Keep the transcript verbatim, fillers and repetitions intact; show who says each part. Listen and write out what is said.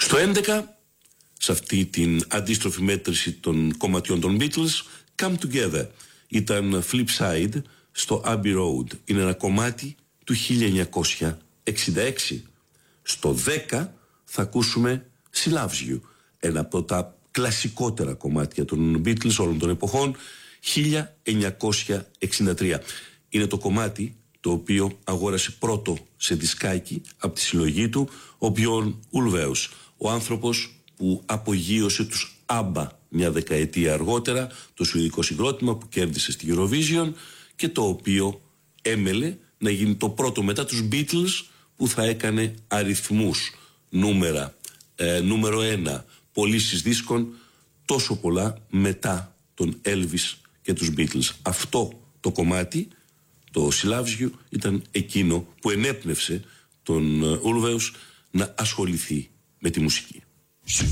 Speaker 1: Στο έντεκα, σε αυτή την αντίστροφη μέτρηση των κομματιών των Beatles, Come Together ήταν Flip Side στο Abbey Road. Είναι ένα κομμάτι του χίλια εννιακόσια εξήντα έξι. Στο δέκα θα ακούσουμε She Loves You, ένα από τα κλασικότερα κομμάτια των Beatles όλων των εποχών, χίλια εννιακόσια εξήντα τρία. Είναι το κομμάτι το οποίο αγόρασε πρώτο σε δισκάκι από τη συλλογή του ο Björn Ulvaeus, ο άνθρωπος που απογείωσε τους ABBA μια δεκαετία αργότερα, το σουηδικό συγκρότημα που κέρδισε στη Eurovision και το οποίο έμελε να γίνει το πρώτο μετά τους Beatles που θα έκανε αριθμούς, νούμερα, ε, νούμερο ένα, πωλήσεις δίσκων τόσο πολλά μετά τον Elvis και τους Beatles. Αυτό το κομμάτι, το She Loves You, ήταν εκείνο που ενέπνευσε τον Ulvaeus να ασχοληθεί με τη μουσική.